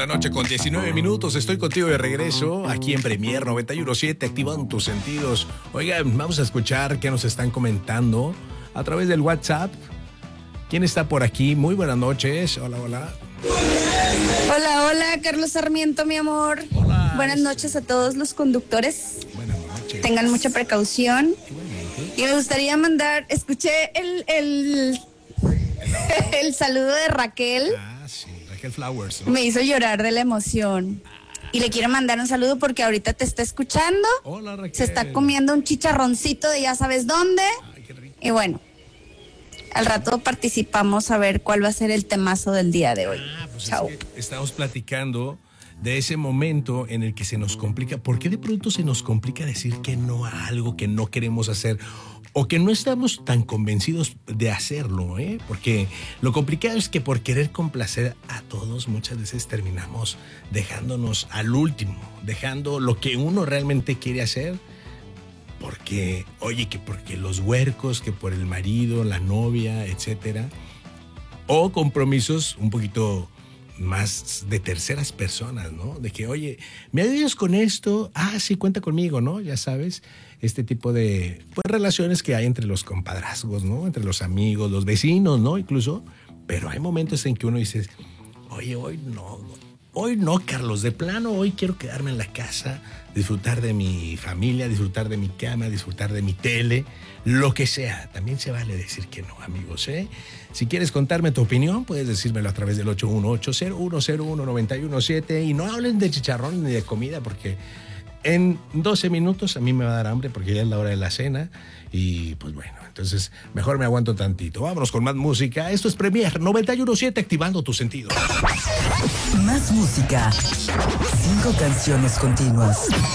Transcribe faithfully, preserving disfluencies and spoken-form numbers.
la noche con diecinueve minutos. Estoy contigo de regreso aquí en Premier noventa y uno punto siete, activando tus sentidos. Oigan, vamos a escuchar qué nos están comentando a través del WhatsApp. ¿Quién está por aquí? Muy buenas noches. Hola, hola. Hola, hola, Carlos Sarmiento, mi amor. Hola. Buenas noches a todos los conductores. Buenas noches. Tengan mucha precaución. Igualmente. Y me gustaría mandar, escuché el, el, el saludo de Raquel. Ah, sí, Raquel Flowers, ¿no? Me hizo llorar de la emoción. Y le quiero mandar un saludo porque ahorita te está escuchando. Hola, Raquel. Se está comiendo un chicharroncito de ya sabes dónde. Ay, qué rico. Y bueno, al rato participamos a ver cuál va a ser el temazo del día de hoy. Ah, pues Chao. es que estamos platicando de ese momento en el que se nos complica. ¿Por qué de pronto se nos complica decir que no a algo que no queremos hacer o que no estamos tan convencidos de hacerlo, eh? Porque lo complicado es que por querer complacer a todos muchas veces terminamos dejándonos al último, dejando lo que uno realmente quiere hacer. Porque, oye, que porque los huercos, que por el marido, la novia, etcétera. O compromisos un poquito más de terceras personas, ¿no? De que, oye, ¿me ayudas con esto? Ah, sí, cuenta conmigo, ¿no? Ya sabes, este tipo de pues, relaciones que hay entre los compadrazgos, ¿no? Entre los amigos, los vecinos, ¿no? Incluso. Pero hay momentos en que uno dice, oye, hoy no, hoy no, Carlos, de plano, hoy quiero quedarme en la casa, disfrutar de mi familia, disfrutar de mi cama, disfrutar de mi tele, lo que sea. También se vale decir que no, amigos, ¿eh? Si quieres contarme tu opinión, puedes decírmelo a través del ocho uno ocho, cero uno cero uno, nueve uno siete y no hablen de chicharrón ni de comida porque en doce minutos a mí me va a dar hambre porque ya es la hora de la cena y pues bueno, entonces mejor me aguanto tantito. Vámonos con más música. Esto es Premier noventa y uno punto siete, activando tus sentidos. Más música. Cinco canciones continuas.